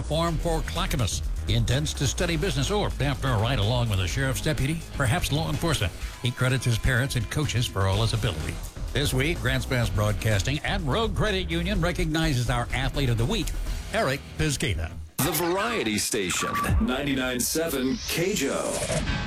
uniform for Clackamas. He intends to study business or, after a ride along with a sheriff's deputy, perhaps law enforcement. He credits his parents and coaches for all his ability. This week, Grants Pass Broadcasting and Road Credit Union recognizes our Athlete of the Week, Eric Piscata. The Variety Station, 99.7 KJO.